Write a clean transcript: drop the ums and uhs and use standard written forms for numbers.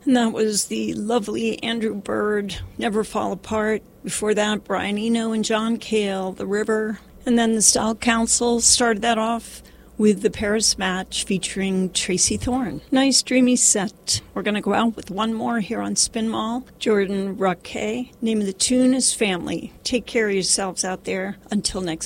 And that was the lovely Andrew Bird, Never Fall Apart. Before that, Brian Eno and John Cale, The River. And then the Style Council started that off with the Paris Match featuring Tracy Thorn. Nice dreamy set. We're going to go out with one more here on Spin Mall. Jordan Raquet. Name of the tune is Family. Take care of yourselves out there. Until next